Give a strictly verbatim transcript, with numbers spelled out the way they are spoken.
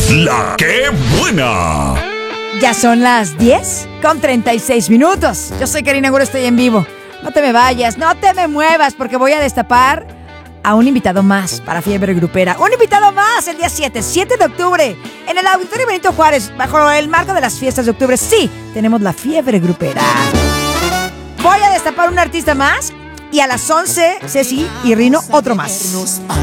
La que buena. Ya son las diez con treinta y seis minutos. Yo soy Karina Güero, estoy en vivo. No te me vayas, no te me muevas, porque voy a destapar a un invitado más para Fiebre Grupera. Un invitado más el día siete, siete de octubre, en el Auditorio Benito Juárez, bajo el marco de las fiestas de octubre. Sí, tenemos la Fiebre Grupera. Voy a destapar un artista más y a las once, Ceci y Rino, otro más.